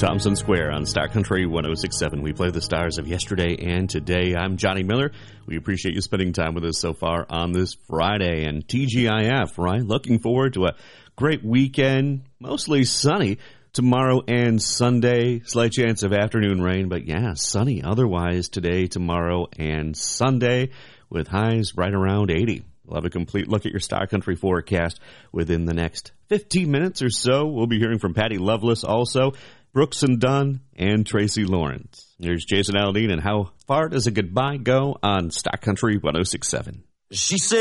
Thompson Square on Star Country 106.7. We play the stars of yesterday and today. I'm Johnny Miller. We appreciate you spending time with us so far on this Friday. And TGIF, right? Looking forward to a great weekend, mostly sunny tomorrow and Sunday. Slight chance of afternoon rain, but yeah, sunny otherwise today, tomorrow, and Sunday with highs right around 80. We'll have a complete look at your Star Country forecast within the next 15 minutes or so. We'll be hearing from Patty Loveless also, Brooks and Dunn, and Tracy Lawrence. Here's Jason Aldean and How Far Does a Goodbye Go on Star Country 106.7. She said